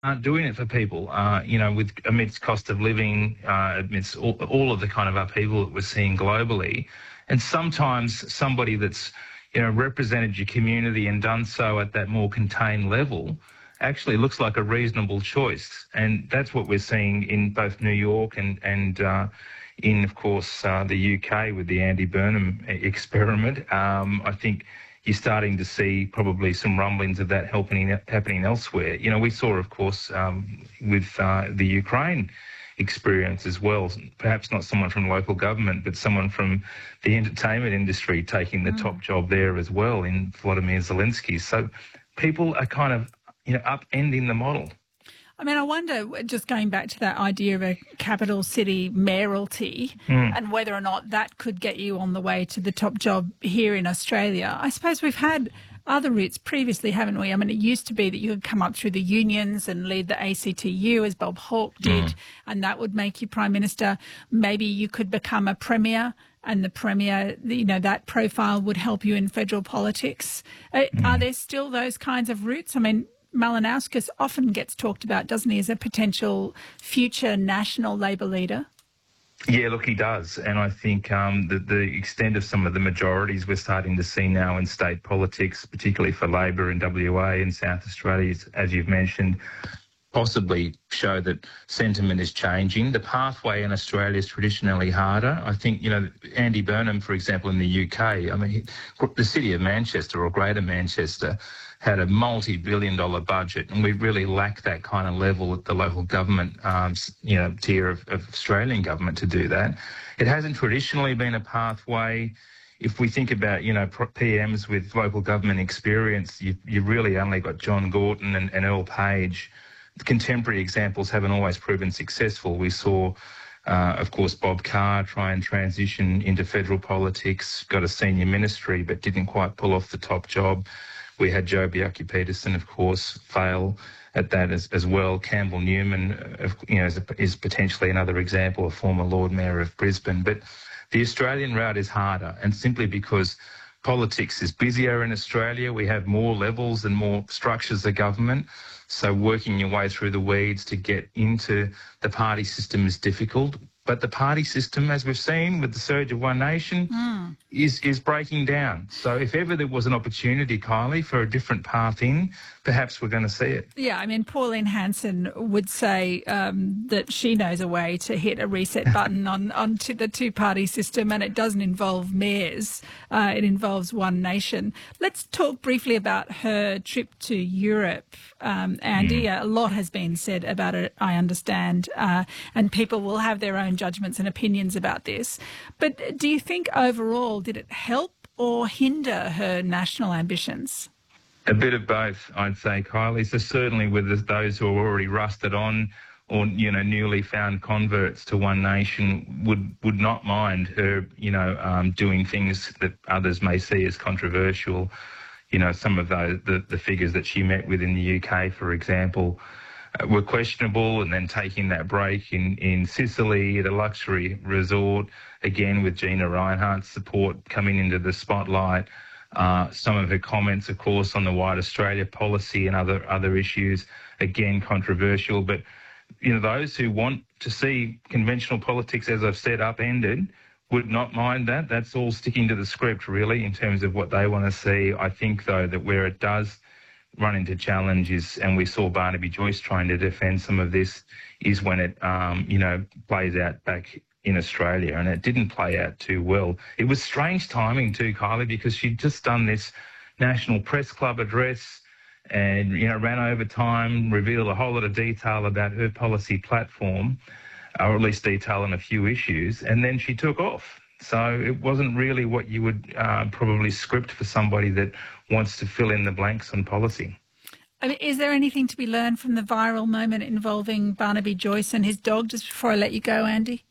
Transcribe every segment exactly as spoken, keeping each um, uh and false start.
aren't doing it for people, uh, you know, with amidst cost of living, uh, amidst all, all of the kind of upheaval that we're seeing globally. And sometimes somebody that's, you know, represented your community and done so at that more contained level actually looks like a reasonable choice. And that's what we're seeing in both New York and, and uh, in, of course, uh, the U K with the Andy Burnham experiment. Um, I think you're starting to see probably some rumblings of that happening, happening elsewhere. You know, we saw, of course, um, with uh, the Ukraine experience as well, perhaps not someone from local government, but someone from the entertainment industry taking the mm. top job there as well in Volodymyr Zelensky. So people are kind of, you know, upending the model. I mean, I wonder, just going back to that idea of a capital city mayoralty mm. and whether or not that could get you on the way to the top job here in Australia. I suppose we've had other routes previously, haven't we? I mean, it used to be that you could come up through the unions and lead the A C T U, as Bob Hawke did, mm. and that would make you Prime Minister. Maybe you could become a Premier, and the Premier, you know, that profile would help you in federal politics. Mm. Are there still those kinds of routes? I mean, Malinauskas often gets talked about, doesn't he, as a potential future national Labor leader? Yeah, look, he does. And I think um, the, the extent of some of the majorities we're starting to see now in state politics, particularly for Labor in W A and South Australia, as you've mentioned, possibly show that sentiment is changing. The pathway in Australia is traditionally harder. I think, you know, Andy Burnham, for example, in the U K, I mean, he, the city of Manchester or Greater Manchester had a multi-billion dollar budget, and we really lack that kind of level at the local government, um, you know, tier of, of Australian government to do that. It hasn't traditionally been a pathway. If we think about, you know, P Ms with local government experience, you, you've really only got John Gorton and, and Earl Page. The contemporary examples haven't always proven successful. We saw, uh, of course, Bob Carr try and transition into federal politics, got a senior ministry, but didn't quite pull off the top job. We had Joe Bjelke-Petersen, of course, fail at that as, as well. Campbell Newman, uh, you know, is, a, is potentially another example, a former Lord Mayor of Brisbane. But the Australian route is harder, and simply because politics is busier in Australia, we have more levels and more structures of government. So working your way through the weeds to get into the party system is difficult. But the party system, as we've seen with the surge of One Nation, mm. is, is breaking down. So if ever there was an opportunity, Kylie, for a different path in, perhaps we're going to see it. Yeah, I mean, Pauline Hanson would say um, that she knows a way to hit a reset button on onto the two-party system, and it doesn't involve mayors. Uh, it involves One Nation. Let's talk briefly about her trip to Europe, um, Andy. Mm. A lot has been said about it, I understand, uh, and people will have their own judgments and opinions about this. But do you think overall, did it help or hinder her national ambitions? A bit of both, I'd say, Kylie. So certainly with those who are already rusted on or, you know, newly found converts to One Nation would, would not mind her, you know, um, doing things that others may see as controversial. You know, some of those, the, the figures that she met with in the U K, for example, uh, were questionable, and then taking that break in, in Sicily at a luxury resort, again with Gina Rinehart's support coming into the spotlight. Uh, some of her comments, of course, on the White Australia policy and other other issues, again controversial. But, you know, those who want to see conventional politics, as I've said, upended, would not mind that. That's all sticking to the script, really, in terms of what they want to see. I think, though, that where it does run into challenges, and we saw Barnaby Joyce trying to defend some of this, is when it, um, you know, plays out back in Australia, and it didn't play out too well. It was strange timing too, Kylie, because she'd just done this National Press Club address and, you know, ran over time, revealed a whole lot of detail about her policy platform, or at least detail on a few issues, and then she took off. So it wasn't really what you would uh, probably script for somebody that wants to fill in the blanks on policy. I mean, is there anything to be learned from the viral moment involving Barnaby Joyce and his dog, just before I let you go, Andy?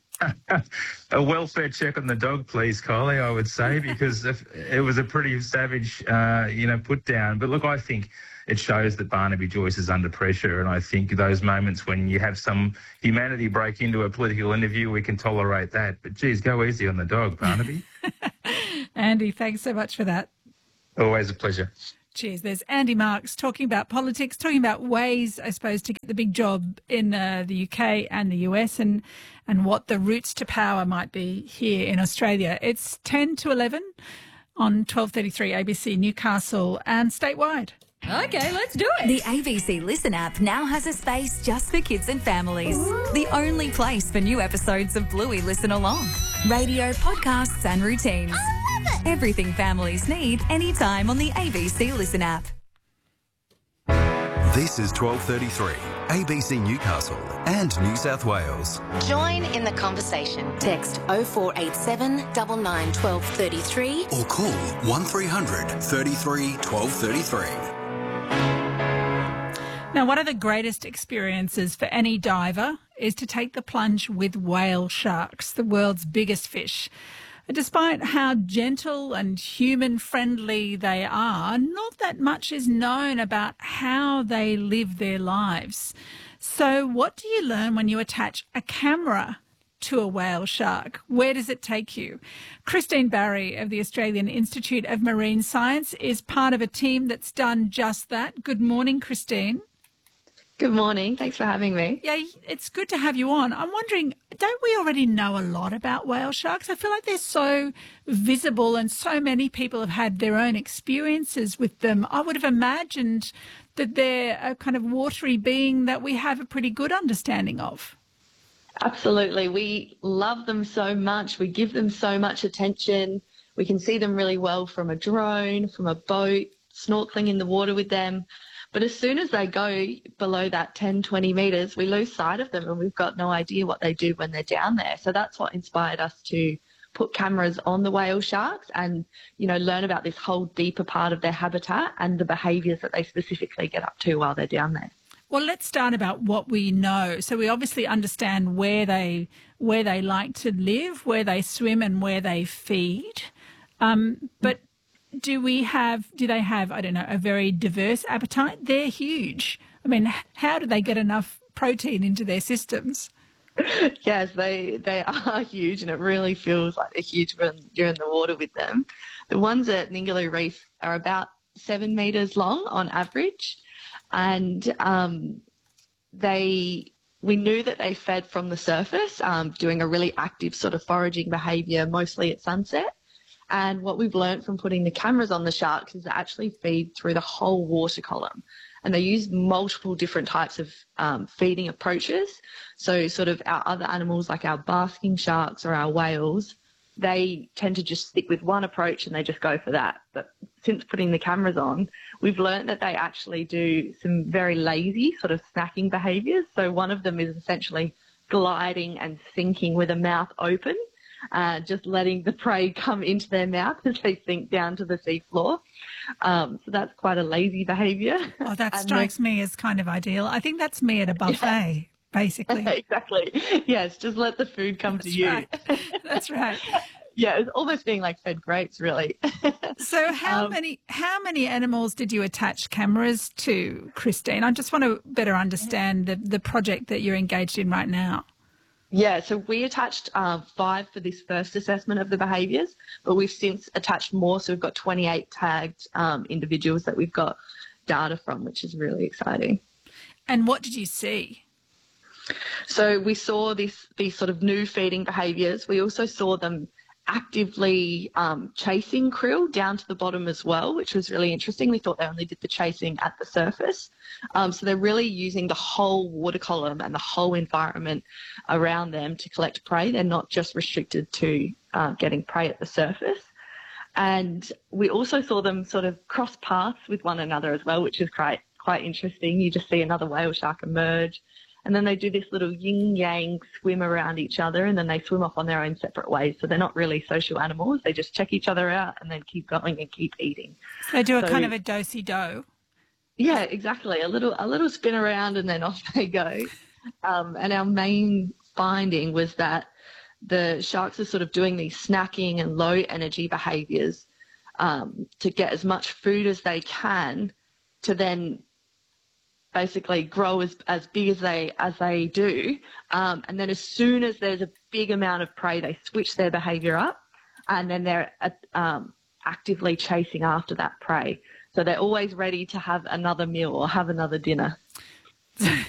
A welfare check on the dog, please, Kylie, I would say, because if, it was a pretty savage, uh, you know, put down. But look, I think it shows that Barnaby Joyce is under pressure, and I think those moments when you have some humanity break into a political interview, we can tolerate that. But, geez, go easy on the dog, Barnaby. Andy, thanks so much for that. Always a pleasure. Cheers. There's Andy Marks talking about politics, talking about ways, I suppose, to get the big job in uh, the U K and the U S and, and what the routes to power might be here in Australia. It's ten to eleven on twelve thirty-three A B C Newcastle and statewide. Okay, let's do it. The A B C Listen app now has a space just for kids and families. Ooh. The only place for new episodes of Bluey Listen Along. Radio, podcasts and routines. I love it. Everything families need anytime on the A B C Listen app. This is twelve thirty-three, A B C Newcastle and New South Wales. Join in the conversation. Text oh four eight seven, nine nine, one two three three or call one three hundred, thirty-three, twelve thirty-three. Now, one of the greatest experiences for any diver is to take the plunge with whale sharks, the world's biggest fish. Despite how gentle and human-friendly they are, not that much is known about how they live their lives. So what do you learn when you attach a camera to a whale shark? Where does it take you? Christine Barry of the Australian Institute of Marine Science is part of a team that's done just that. Good morning, Christine. Good morning. Thanks for having me. Yeah, it's good to have you on. I'm wondering, don't we already know a lot about whale sharks? I feel like they're so visible and so many people have had their own experiences with them. I would have imagined that they're a kind of watery being that we have a pretty good understanding of. Absolutely. We love them so much. We give them so much attention. We can see them really well from a drone, from a boat, snorkeling in the water with them. But as soon as they go below that ten, twenty metres, we lose sight of them and we've got no idea what they do when they're down there. So that's what inspired us to put cameras on the whale sharks and, you know, learn about this whole deeper part of their habitat and the behaviours that they specifically get up to while they're down there. Well, let's start about what we know. So we obviously understand where they where they like to live, where they swim and where they feed. Um, but Do we have, do they have, I don't know, a very diverse appetite? They're huge. I mean, how do they get enough protein into their systems? Yes, they they are huge and it really feels like they're huge when you're in the water with them. The ones at Ningaloo Reef are about seven metres long on average and um, they... We knew that they fed from the surface, um, doing a really active sort of foraging behaviour, mostly at sunset. And what we've learned from putting the cameras on the sharks is they actually feed through the whole water column. And they use multiple different types of um, feeding approaches. So sort of our other animals like our basking sharks or our whales, they tend to just stick with one approach and they just go for that. But since putting the cameras on, we've learned that they actually do some very lazy sort of snacking behaviours. So one of them is essentially gliding and sinking with a mouth open. Uh, just letting the prey come into their mouth as they sink down to the seafloor. Um, so that's quite a lazy behaviour. Oh, that strikes me as kind of ideal. I think that's me at a buffet, yeah. Basically. Exactly. Yes, just let the food come that's to you. Right. That's right. Yeah, it's almost being like fed grapes, really. So how um, many how many animals did you attach cameras to, Christine? I just want to better understand the, the project that you're engaged in right now. Yeah, so we attached uh, five for this first assessment of the behaviours, but we've since attached more. So we've got twenty-eight tagged um, individuals that we've got data from, which is really exciting. And what did you see? So we saw this these sort of new feeding behaviours. We also saw them actively um, chasing krill down to the bottom as well, which was really interesting. We thought they only did the chasing at the surface. Um, so they're really using the whole water column and the whole environment around them to collect prey. They're not just restricted to uh, getting prey at the surface. And we also saw them sort of cross paths with one another as well, which is quite, quite interesting. You just see another whale shark emerge. And then they do this little yin-yang swim around each other and then they swim off on their own separate ways. So they're not really social animals. They just check each other out and then keep going and keep eating. So they do a so, kind of a do-si-do. Yeah, exactly. A little a little spin around and then off they go. Um, and our main finding was that the sharks are sort of doing these snacking and low energy behaviours um, to get as much food as they can to then basically grow as, as big as they as they do. Um, and then as soon as there's a big amount of prey, they switch their behaviour up and then they're um, actively chasing after that prey. So they're always ready to have another meal or have another dinner.